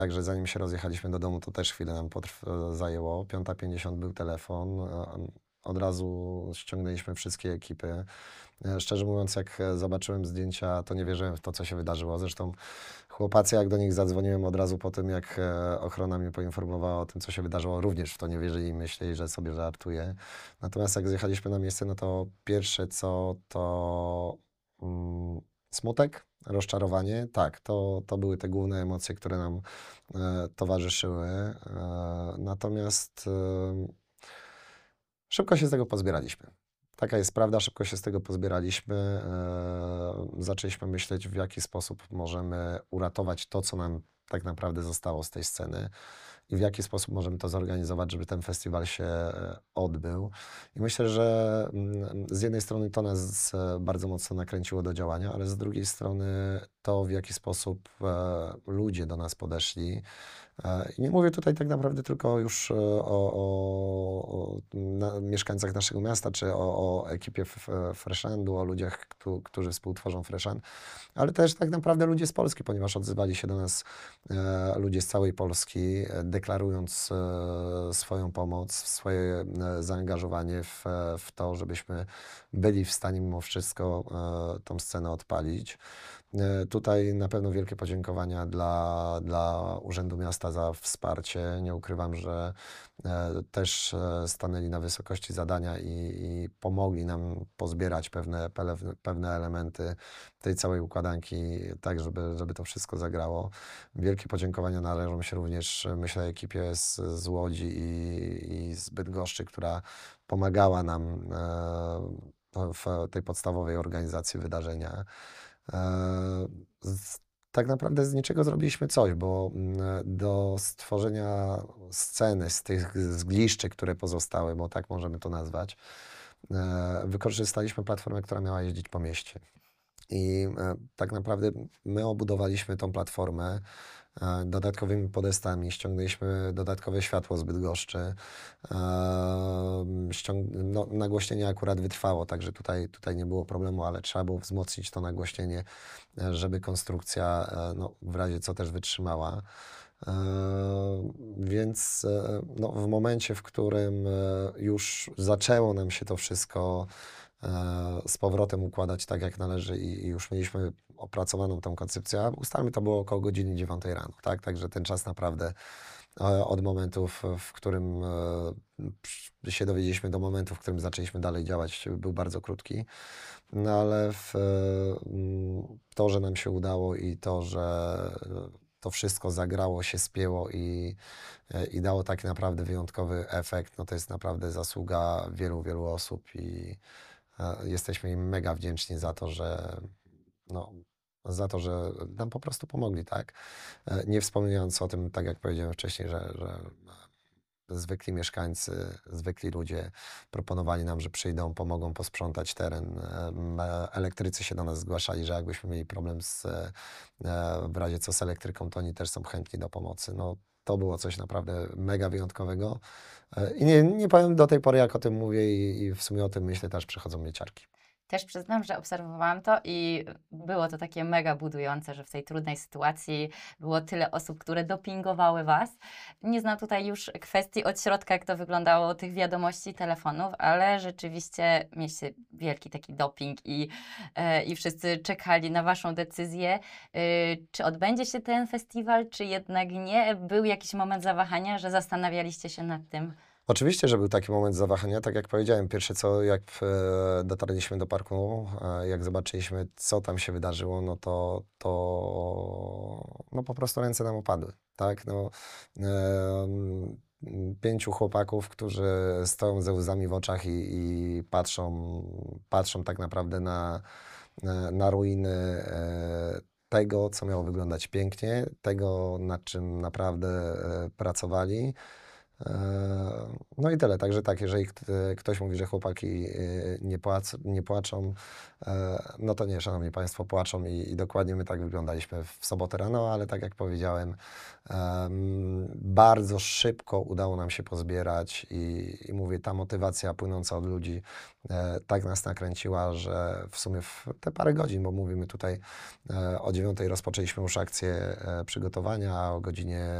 Także zanim się rozjechaliśmy do domu, to też chwilę nam zajęło. 5:50 był telefon. Od razu ściągnęliśmy wszystkie ekipy. Szczerze mówiąc, jak zobaczyłem zdjęcia, to nie wierzyłem w to, co się wydarzyło. Zresztą chłopacy, jak do nich zadzwoniłem od razu po tym, jak ochrona mnie poinformowała o tym, co się wydarzyło, również w to nie wierzyli i myśleli, że sobie żartuję. Natomiast jak zjechaliśmy na miejsce, no to pierwsze co to smutek, rozczarowanie. Tak, to były te główne emocje, które nam towarzyszyły. Natomiast szybko się z tego pozbieraliśmy. Taka jest prawda, szybko się z tego pozbieraliśmy. Zaczęliśmy myśleć, w jaki sposób możemy uratować to, co nam tak naprawdę zostało z tej sceny i w jaki sposób możemy to zorganizować, żeby ten festiwal się odbył. I myślę, że z jednej strony to nas bardzo mocno nakręciło do działania, ale z drugiej strony to, w jaki sposób ludzie do nas podeszli. I nie mówię tutaj tak naprawdę tylko już o mieszkańcach naszego miasta, czy o ekipie Freshandu, o ludziach, którzy współtworzą Freshand, ale też tak naprawdę ludzie z Polski, ponieważ odzywali się do nas ludzie z całej Polski, deklarując swoją pomoc, swoje zaangażowanie w to, żebyśmy byli w stanie mimo wszystko tą scenę odpalić. Tutaj na pewno wielkie podziękowania dla Urzędu Miasta za wsparcie. Nie ukrywam, że też stanęli na wysokości zadania i pomogli nam pozbierać pewne elementy tej całej układanki, tak żeby to wszystko zagrało. Wielkie podziękowania należą się również, myślę, ekipie z Łodzi i z Bydgoszczy, która pomagała nam w tej podstawowej organizacji wydarzenia. Tak naprawdę z niczego zrobiliśmy coś, bo do stworzenia sceny z tych zgliszczy, które pozostały, bo tak możemy to nazwać, wykorzystaliśmy platformę, która miała jeździć po mieście. I tak naprawdę my obudowaliśmy tą platformę dodatkowymi podestami, ściągnęliśmy dodatkowe światło z Bydgoszczy. No, nagłośnienie akurat wytrwało, także tutaj nie było problemu, ale trzeba było wzmocnić to nagłośnienie, żeby konstrukcja no, w razie co też wytrzymała. Więc no, w momencie, w którym już zaczęło nam się to wszystko z powrotem układać tak, jak należy i już mieliśmy opracowaną tą koncepcję, a ustalmy, to było około godziny 9 rano, tak? Także ten czas naprawdę od momentu, w którym się dowiedzieliśmy, do momentu, w którym zaczęliśmy dalej działać, był bardzo krótki. No ale to, że nam się udało i to, że to wszystko zagrało, się spięło i dało tak naprawdę wyjątkowy efekt, no to jest naprawdę zasługa wielu, wielu osób i jesteśmy im mega wdzięczni za to, no, że nam po prostu pomogli, tak? Nie wspominając o tym, tak jak powiedziałem wcześniej, że zwykli mieszkańcy, zwykli ludzie proponowali nam, że przyjdą, pomogą posprzątać teren. Elektrycy się do nas zgłaszali, że jakbyśmy mieli problem w razie co z elektryką, to oni też są chętni do pomocy. No, to było coś naprawdę mega wyjątkowego. I nie powiem do tej pory, jak o tym mówię i w sumie o tym myślę, też przychodzą mnie ciarki. Też przyznam, że obserwowałam to i było to takie mega budujące, że w tej trudnej sytuacji było tyle osób, które dopingowały Was. Nie znam tutaj już kwestii od środka, jak to wyglądało, tych wiadomości, telefonów, ale rzeczywiście mieliście wielki taki doping i wszyscy czekali na Waszą decyzję. Czy odbędzie się ten festiwal, czy jednak nie? Był jakiś moment zawahania, że zastanawialiście się nad tym? Oczywiście, że był taki moment zawahania. Tak jak powiedziałem, pierwsze co, jak dotarliśmy do parku, jak zobaczyliśmy, co tam się wydarzyło, no po prostu ręce nam opadły, tak? No, pięciu chłopaków, którzy stoją ze łzami w oczach i patrzą tak naprawdę na ruiny tego, co miało wyglądać pięknie, tego, nad czym naprawdę pracowali. No i tyle. Także tak, jeżeli ktoś mówi, że chłopaki nie płaczą, no to nie, szanowni państwo, płaczą i dokładnie my tak wyglądaliśmy w sobotę rano, ale tak jak powiedziałem, bardzo szybko udało nam się pozbierać i mówię, ta motywacja płynąca od ludzi tak nas nakręciła, że w sumie w te parę godzin, bo mówimy tutaj o 9:00 rozpoczęliśmy już akcję przygotowania, a o godzinie